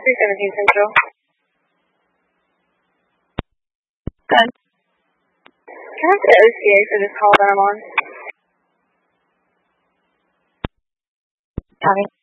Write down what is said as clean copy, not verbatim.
317 Central. Good. Can I have the OCA for this call that I'm on? Copy.